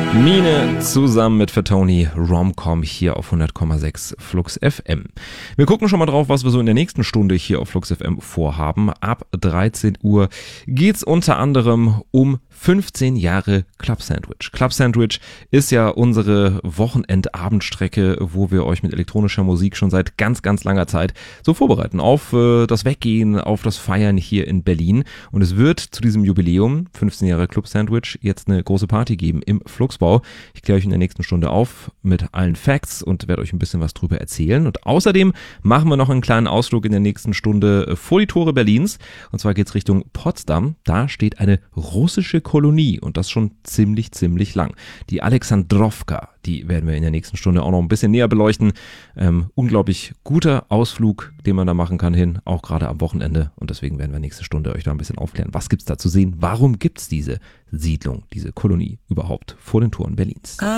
Mine zusammen mit Fatoni Romcom hier auf 100,6 Flux FM. Wir gucken schon mal drauf, was wir so in der nächsten Stunde hier auf Flux FM vorhaben. Ab 13 Uhr geht's unter anderem um 15 Jahre Club Sandwich. Club Sandwich ist ja unsere Wochenendabendstrecke, wo wir euch mit elektronischer Musik schon seit ganz, ganz langer Zeit so vorbereiten auf das Weggehen, auf das Feiern hier in Berlin. Und es wird zu diesem Jubiläum, 15 Jahre Club Sandwich, jetzt eine große Party geben im Fluxbau. Ich kläre euch in der nächsten Stunde auf mit allen Facts und werde euch ein bisschen was drüber erzählen. Und außerdem machen wir noch einen kleinen Ausflug in der nächsten Stunde vor die Tore Berlins. Und zwar geht's Richtung Potsdam. Da steht eine russische Kolonie und das schon ziemlich lang. Die Alexandrowka, die werden wir in der nächsten Stunde auch noch ein bisschen näher beleuchten. Unglaublich guter Ausflug, den man da machen kann hin, auch gerade am Wochenende. Und deswegen werden wir nächste Stunde euch da ein bisschen aufklären. Was gibt's da zu sehen? Warum gibt's diese Siedlung, diese Kolonie überhaupt vor den Toren Berlins?